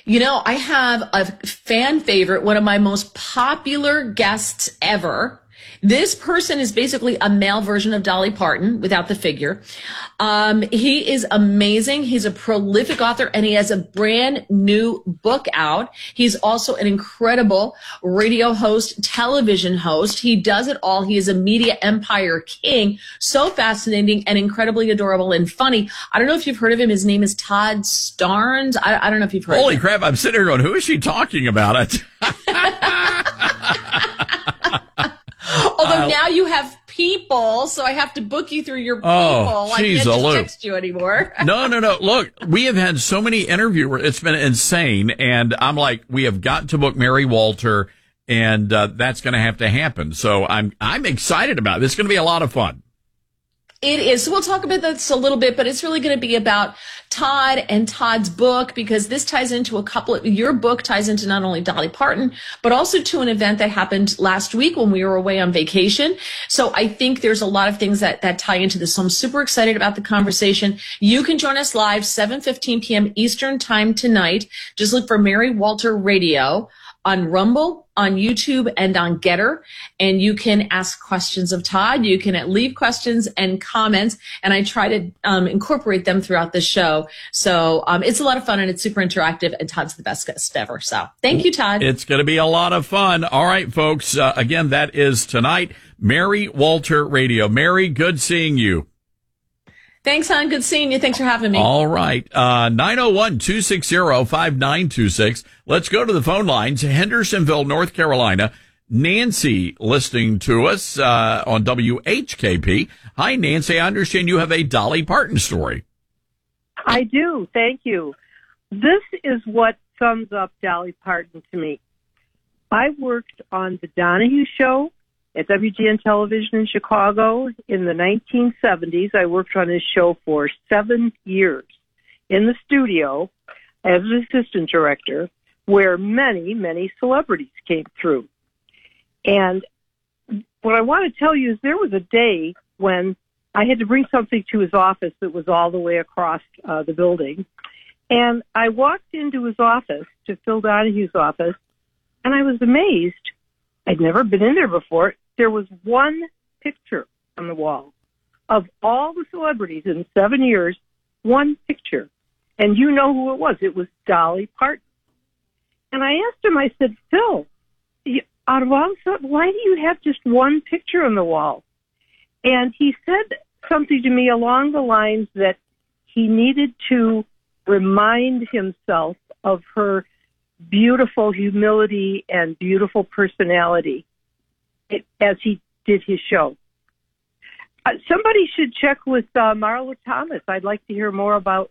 You know, I have a fan favorite, one of my most popular guests ever. This person is basically a male version of Dolly Parton without the figure. He is amazing. He's a prolific author and he has a brand new book out. He's also an incredible radio host, television host. He does it all. He is a media empire king. So fascinating and incredibly adorable and funny. I don't know if you've heard of him. His name is Todd Starnes. I don't know if you've heard of him. Holy crap. I'm sitting here going, who is she talking about? Although now you have people, so I have to book you through your people. I can't just text you anymore. No. Look, we have had so many interviewers. It's been insane. And I'm like, we have got to book Mary Walter, and that's going to have to happen. So I'm excited about it. It's going to be a lot of fun. It is. So we'll talk about this a little bit, but it's really going to be about Todd and Todd's book, because this ties into your book ties into not only Dolly Parton, but also to an event that happened last week when we were away on vacation. So I think there's a lot of things that tie into this. So I'm super excited about the conversation. You can join us live 7:15 p.m. Eastern time tonight. Just look for Mary Walter Radio on Rumble, on YouTube, and on Getter. And you can ask questions of Todd. You can leave questions and comments, and I try to incorporate them throughout the show. So it's a lot of fun, and it's super interactive, and Todd's the best guest ever. So thank you, Todd. It's going to be a lot of fun. All right, folks. Again, that is tonight. Mary Walter Radio. Mary, good seeing you. Thanks, hon. Good seeing you. Thanks for having me. All right. 901-260-5926. Let's go to the phone lines. Hendersonville, North Carolina. Nancy listening to us on WHKP. Hi, Nancy. I understand you have a Dolly Parton story. I do. Thank you. This is what sums up Dolly Parton to me. I worked on The Donahue Show at WGN Television in Chicago in the 1970s. I worked on his show for 7 years in the studio as an assistant director, where many, many celebrities came through. And what I want to tell you is there was a day when I had to bring something to his office that was all the way across the building. And I walked into his office, to Phil Donahue's office, and I was amazed. I'd never been in there before. There was one picture on the wall of all the celebrities in 7 years, one picture. And you know who it was. It was Dolly Parton. And I asked him, I said, Phil, out of all the stuff, why do you have just one picture on the wall? And he said something to me along the lines that he needed to remind himself of her beautiful humility and beautiful personality as he did his show. Somebody should check with Marla Thomas. I'd like to hear more about,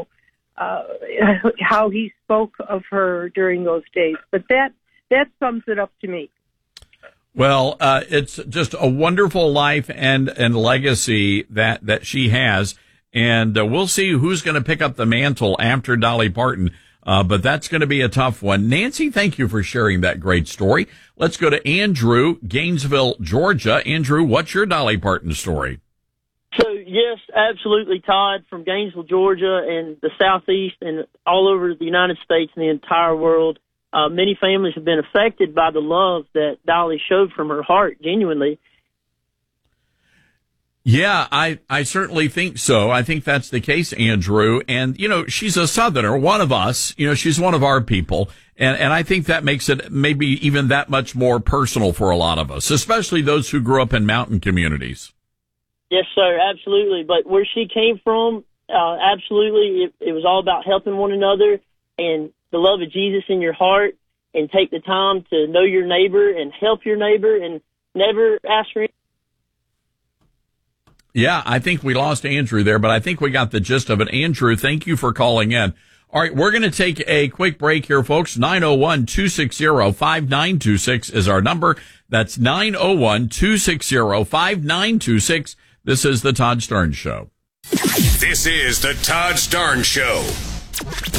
how he spoke of her during those days. But that sums it up to me. Well, it's just a wonderful life and legacy that she has. And we'll see who's going to pick up the mantle after Dolly Parton. But that's going to be a tough one. Nancy, thank you for sharing that great story. Let's go to Andrew, Gainesville, Georgia. Andrew, what's your Dolly Parton story? So, yes, absolutely, Todd, from Gainesville, Georgia, and the Southeast and all over the United States and the entire world. Many families have been affected by the love that Dolly showed from her heart, genuinely. Yeah, I certainly think so. I think that's the case, Andrew. And, she's a Southerner, one of us. She's one of our people. And I think that makes it maybe even that much more personal for a lot of us, especially those who grew up in mountain communities. Yes, sir, absolutely. But where she came from, absolutely, it was all about helping one another and the love of Jesus in your heart, and take the time to know your neighbor and help your neighbor and never ask for anything. Yeah, I think we lost Andrew there, but I think we got the gist of it. Andrew, thank you for calling in. All right, we're going to take a quick break here, folks. 901-260-5926 is our number. That's 901-260-5926. This is the Todd Starnes Show. This is the Todd Starnes Show.